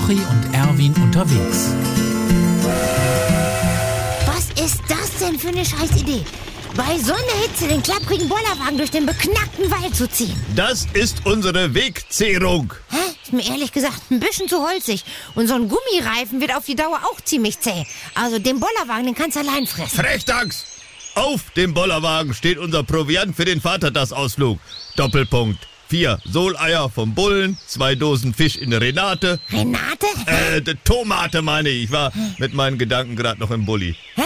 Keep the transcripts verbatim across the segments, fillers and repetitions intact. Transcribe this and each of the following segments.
Nori und Erwin unterwegs. Was ist das denn für eine Scheißidee? Bei Sonnenhitze den klapprigen Bollerwagen durch den beknackten Wald zu ziehen. Das ist unsere Wegzehrung. Hä? Ist mir ehrlich gesagt ein bisschen zu holzig. Und so ein Gummireifen wird auf die Dauer auch ziemlich zäh. Also den Bollerwagen, den kannst du allein fressen. Frechdachs! Auf dem Bollerwagen steht unser Proviant für den Vatertagsausflug. Doppelpunkt. Vier Soleier vom Bullen, zwei Dosen Fisch in der Renate. Renate? Äh, de Tomate meine ich. Ich war mit meinen Gedanken gerade noch im Bulli. Hä?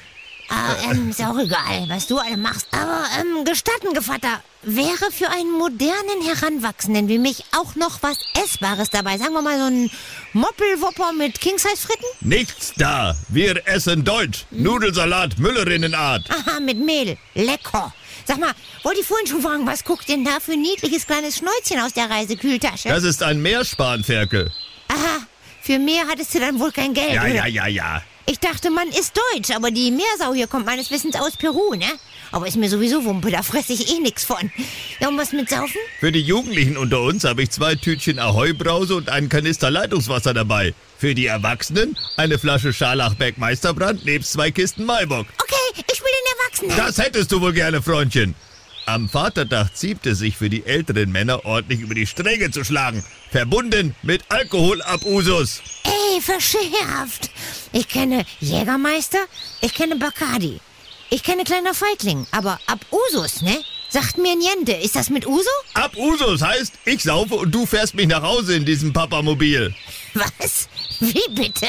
Ah, ähm, ist auch egal, was du alle machst. Aber, ähm, gestatten, Gevatter, wäre für einen modernen Heranwachsenden wie mich auch noch was Essbares dabei? Sagen wir mal so ein Moppelwopper mit King-Size-Fritten? Nichts da. Wir essen deutsch. Nudelsalat, Müllerinnenart. Aha, mit Mehl. Lecker. Sag mal, wollte ich vorhin schon fragen, was guckt denn da für ein niedliches kleines Schnäuzchen aus der Reisekühltasche? Das ist ein Meerspanferkel. Aha, für mehr hattest du dann wohl kein Geld, Ja, oder? ja, ja, ja. Ich dachte, man ist deutsch, aber die Meersau hier kommt meines Wissens aus Peru, ne? Aber ist mir sowieso Wumpe, da fresse ich eh nix von. Ja, und was mit Saufen? Für die Jugendlichen unter uns habe ich zwei Tütchen Ahoi-Brause und einen Kanister Leitungswasser dabei. Für die Erwachsenen eine Flasche Scharlachbeck Meisterbrand nebst zwei Kisten Maibock. Okay, ich will den Erwachsenen. Das hättest du wohl gerne, Freundchen. Am Vatertag ziemt es sich für die älteren Männer ordentlich über die Stränge zu schlagen. Verbunden mit Alkoholabusus. Ey, verschärft. Ich kenne Jägermeister, ich kenne Bacardi. Ich kenne kleiner Feigling, aber Abusus, ne? Sagt mir Niente, ist das mit Uso? Abusus heißt, ich saufe und du fährst mich nach Hause in diesem Papamobil. Was? Wie bitte?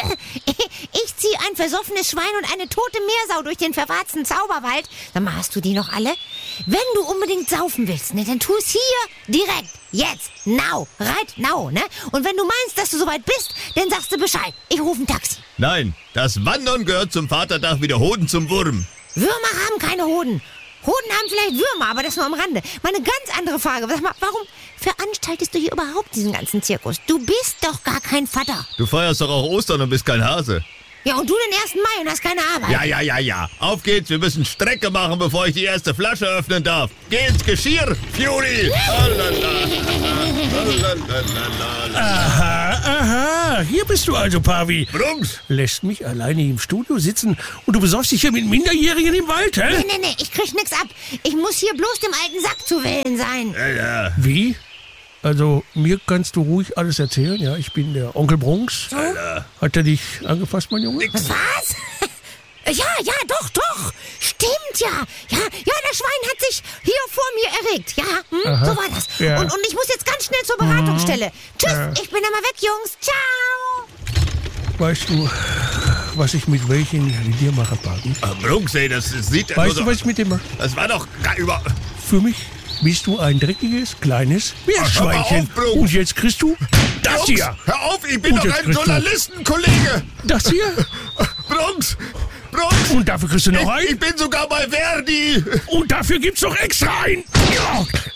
Ich ziehe ein versoffenes Schwein und eine tote Meersau durch den verwarzten Zauberwald. Sag mal, hast du die noch alle? Wenn du unbedingt saufen willst, ne, dann tu es hier, direkt, jetzt, now, right now, ne? Und wenn du meinst, dass du soweit bist, dann sagst du Bescheid. Ich rufe ein Taxi. Nein, das Wandern gehört zum Vatertag wie der Hoden zum Wurm. Würmer haben keine Hoden. Hoden haben vielleicht Würmer, aber das nur am Rande. Meine ganz andere Frage. Sag mal, warum veranstaltest du hier überhaupt diesen ganzen Zirkus? Du bist doch gar kein Vater. Du feierst doch auch Ostern und bist kein Hase. Ja, und du den ersten Mai und hast keine Arbeit. Ja, ja, ja, ja. Auf geht's, wir müssen Strecke machen, bevor ich die erste Flasche öffnen darf. Geh ins Geschirr, Fury! Aha, aha, hier bist du also, Pavi. Brunks! Lässt mich alleine im Studio sitzen und du besäufst dich hier mit Minderjährigen im Wald, hä? Nee, nee, nee, ich krieg nix ab. Ich muss hier bloß dem alten Sack zuwählen sein. Ja, ja. Wie? Also, mir kannst du ruhig alles erzählen, ja? Ich bin der Onkel Brunks. So? Hat er dich angefasst, mein Junge? Was? Ja, ja, doch, doch. Stimmt, ja. Ja, ja, das Schwein hat sich hier vor mir erregt. Ja, hm? Aha. So war das. Ja. Und, und ich muss jetzt ganz schnell zur Beratungsstelle. Tschüss, Ja. ich bin immer weg, Jungs. Ciao. Weißt du, was ich mit welchen wie dir mache, Pavi? Ah, Brunks, ey, das sieht ja nur Weißt so... du, was ich mit dir mache? Das war doch gar über... Für mich bist du ein dreckiges, kleines Meerschweinchen. Ach, hör mal auf, Brunks. Und jetzt kriegst du das Brunks, hier. hör auf, ich bin Und doch jetzt ein kriegst du- Journalistenkollege. Das hier. Brunks, Brunks, Und dafür kriegst du noch ich, ein. ich bin sogar bei Verdi. Und dafür gibt's noch extra ein. Ja.